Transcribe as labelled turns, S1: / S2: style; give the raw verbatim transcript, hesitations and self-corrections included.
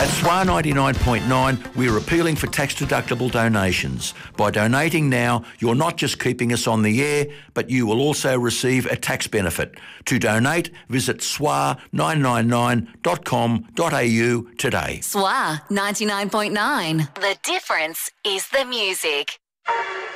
S1: At S W A ninety-nine point nine, we're appealing for tax-deductible donations. By donating now, you're not just keeping us on the air, but you will also receive a tax benefit. To donate, visit S W A nine nine nine dot com dot a u today.
S2: S W A ninety-nine point nine. The difference is the music.